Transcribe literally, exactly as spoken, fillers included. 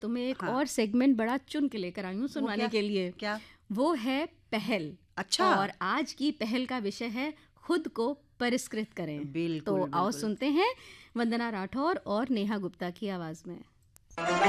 तो मैं एक हाँ। और सेगमेंट बड़ा चुन के लेकर आई हूँ सुनवाने क्या? के लिए। क्या? वो है पहल। अच्छा। और आज की पहल का विषय है खुद को परिष्कृत करें। बिल्कुल, तो आओ बिल्कुल। सुनते हैं वंदना राठौर और नेहा गुप्ता की आवाज में।